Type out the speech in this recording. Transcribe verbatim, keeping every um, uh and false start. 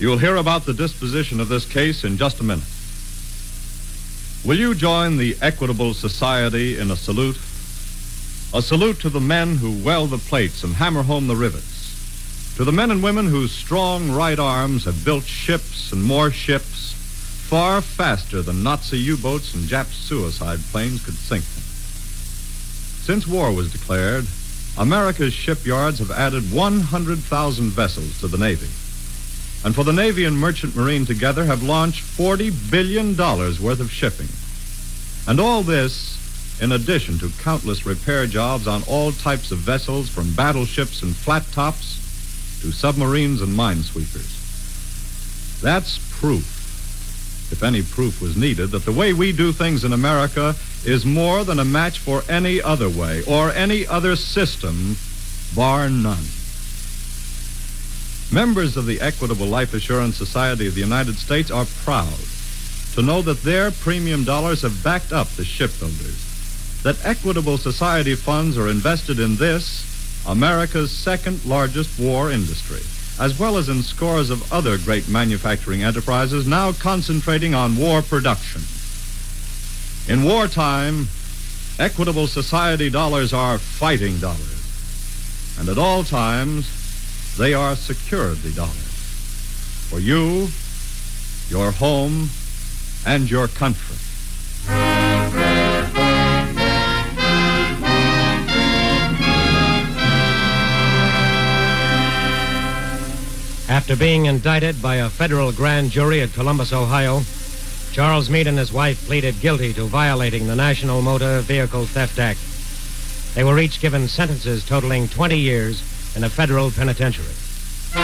You'll hear about the disposition of this case in just a minute. Will you join the Equitable Society in a salute? A salute to the men who weld the plates and hammer home the rivets. To the men and women whose strong right arms have built ships and more ships far faster than Nazi U-boats and Jap suicide planes could sink them. Since war was declared, America's shipyards have added one hundred thousand vessels to the Navy. And for the Navy and Merchant Marine together have launched forty billion dollars worth of shipping. And all this in addition to countless repair jobs on all types of vessels, from battleships and flat tops to submarines and minesweepers. That's proof, if any proof was needed, that the way we do things in America is more than a match for any other way or any other system, bar none. Members of the Equitable Life Assurance Society of the United States are proud to know that their premium dollars have backed up the shipbuilders, that Equitable Society funds are invested in this, America's second largest war industry, as well as in scores of other great manufacturing enterprises now concentrating on war production. In wartime, Equitable Society dollars are fighting dollars, and at all times, they are security dollars for you, your home, and your country. After being indicted by a federal grand jury at Columbus, Ohio, Charles Meade and his wife pleaded guilty to violating the National Motor Vehicle Theft Act. They were each given sentences totaling twenty years in a federal penitentiary.